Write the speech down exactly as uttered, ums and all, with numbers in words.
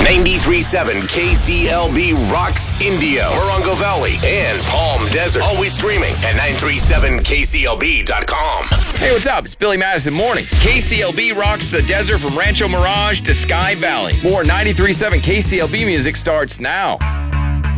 ninety-three point seven K C L B rocks Indio, Morongo Valley, and Palm Desert. Always streaming at nine three seven K C L B dot com. Hey, what's up? It's Billy Madison Mornings. K C L B rocks the desert from Rancho Mirage to Sky Valley. More ninety-three point seven K C L B music starts now.